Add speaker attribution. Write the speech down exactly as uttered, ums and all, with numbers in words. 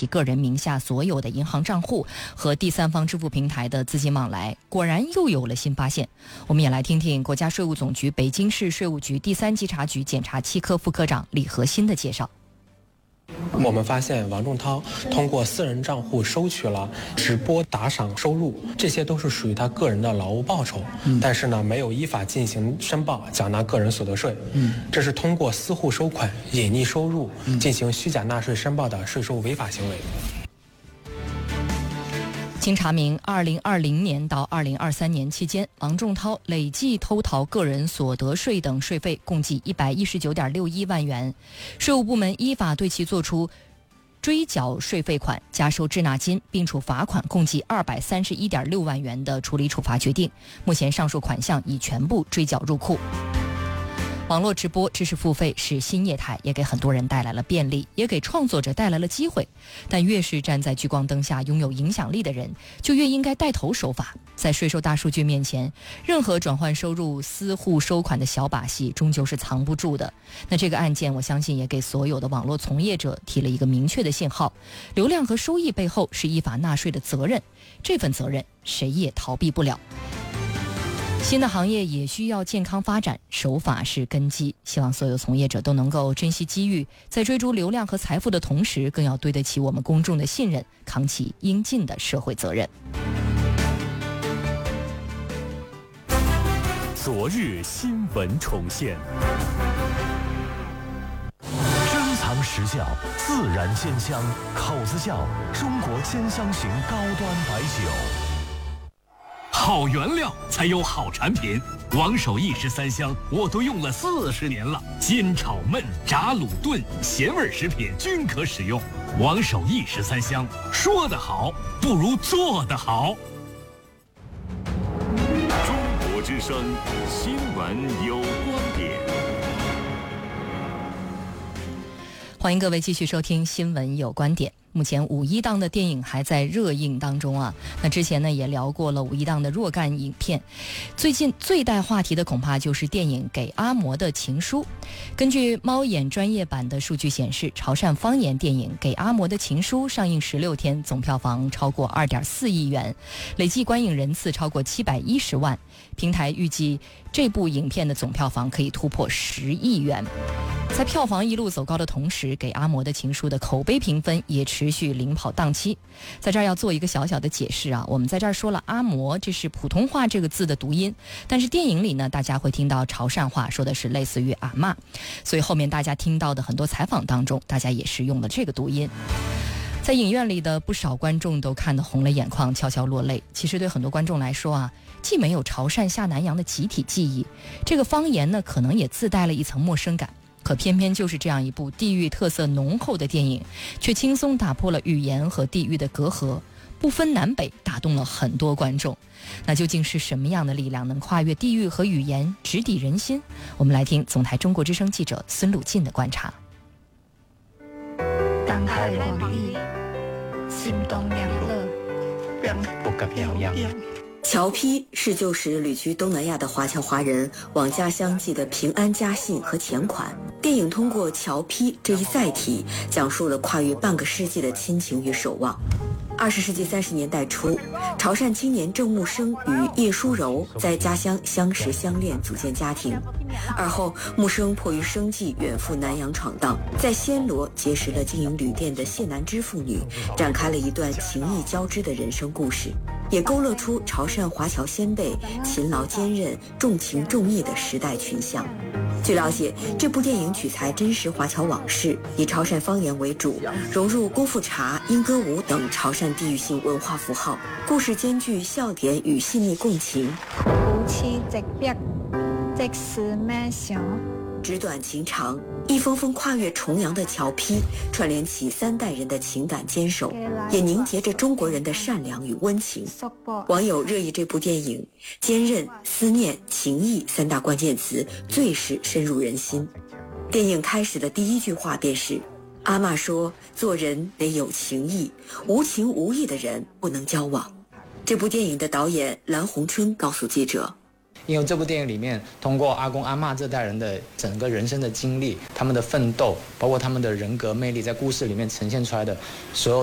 Speaker 1: 其个人名下所有的银行账户和第三方支付平台的资金往来，果然又有了新发现。我们也来听听国家税务总局北京市税务局第三稽查局检查七科副科长李和新的介绍。
Speaker 2: 我们发现王仲涛通过私人账户收取了直播打赏收入，这些都是属于他个人的劳务报酬，嗯、但是呢没有依法进行申报缴纳个人所得税，嗯、这是通过私户收款隐匿收入、嗯、进行虚假纳税申报的税收违法行为。
Speaker 1: 经查明，二零二零年到二零二三年期间，王仲涛累计偷逃个人所得税等税费共计一百一十九点六一万元，税务部门依法对其作出追缴税费款、加收滞纳金，并处罚款共计二百三十一点六万元的处理处罚决定。目前上述款项已全部追缴入库。网络直播知识付费是新业态，也给很多人带来了便利，也给创作者带来了机会。但越是站在聚光灯下拥有影响力的人，就越应该带头守法。在税收大数据面前，任何转换收入、私户收款的小把戏终究是藏不住的。那这个案件，我相信也给所有的网络从业者提了一个明确的信号：流量和收益背后是依法纳税的责任，这份责任谁也逃避不了。新的行业也需要健康发展，守法是根基。希望所有从业者都能够珍惜机遇，在追逐流量和财富的同时，更要对得起我们公众的信任，扛起应尽的社会责任。
Speaker 3: 昨日新闻重现，珍藏实窖，自然鲜香，口子窖，中国千香型高端白酒。好原料才有好产品，王守义十三香我都用了四十年了，煎炒焖炸卤炖咸味食品均可使用。王守义十三香，说得好不如做得好。中国之声新闻有观点，
Speaker 1: 欢迎各位继续收听新闻有观点。目前五一档的电影还在热映当中啊。那之前呢也聊过了五一档的若干影片，最近最带话题的恐怕就是电影《给阿嬷的情书》。根据猫眼专业版的数据显示，潮汕方言电影《给阿嬷的情书》上映十六天，总票房超过二点四亿元，累计观影人次超过七百一十万。平台预计这部影片的总票房可以突破十亿元。在票房一路走高的同时，《给阿嬷的情书》的口碑评分也持续领跑档期。在这儿要做一个小小的解释啊，我们在这儿说了阿嬷，这是普通话这个字的读音，但是电影里呢，大家会听到潮汕话说的是类似于阿嬷，所以后面大家听到的很多采访当中，大家也是用了这个读音。在影院里的不少观众都看得红了眼眶，悄悄落泪。其实对很多观众来说啊，既没有潮汕下南洋的集体记忆，这个方言呢，可能也自带了一层陌生感。可偏偏就是这样一部地域特色浓厚的电影，却轻松打破了语言和地域的隔阂，不分南北，打动了很多观众。那究竟是什么样的力量能跨越地域和语言，直抵人心？我们来听总台中国之声记者孙鲁进的观察。
Speaker 4: 当台网意，心动两乐，
Speaker 2: 不可表扬。
Speaker 5: 侨批是旧时旅居东南亚的华侨华人往家乡寄的平安家信和钱款。电影通过侨批这一载体，讲述了跨越半个世纪的亲情与守望。二十世纪三十年代初，潮汕青年郑木生与叶淑柔在家乡相识相恋，组建家庭。而后，木生迫于生计远赴南洋闯荡，在暹罗结识了经营旅店的谢南枝妇女，展开了一段情谊交织的人生故事，也勾勒出潮汕华侨先辈勤劳坚韧、重情重义的时代群像。据了解，这部电影取材真实华侨往事，以潮汕方言为主，融入功夫茶、莺歌舞等潮汕地域性文化符号，故事兼具笑点与细腻共情。
Speaker 4: 夫妻直别，即是咩想？
Speaker 5: 纸短情长，一封封跨越重洋的侨批，串联起三代人的情感坚守，也凝结着中国人的善良与温情。网友热议这部电影，坚韧、思念、情谊三大关键词最是深入人心。电影开始的第一句话便是：阿嬷说，做人得有情义，无情无义的人不能交往。这部电影的导演蓝洪春告诉记者，
Speaker 6: 因为这部电影里面通过阿公阿嬷这代人的整个人生的经历，他们的奋斗，包括他们的人格魅力，在故事里面呈现出来的所有